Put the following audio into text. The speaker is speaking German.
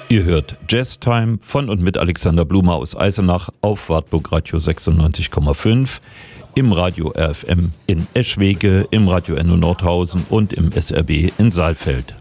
Ihr hört Jazztime von und mit Alexander Blumer aus Eisenach auf Wartburg Radio 96,5, im Radio RFM in Eschwege, im Radio Enno Nordhausen und im SRB in Saalfeld.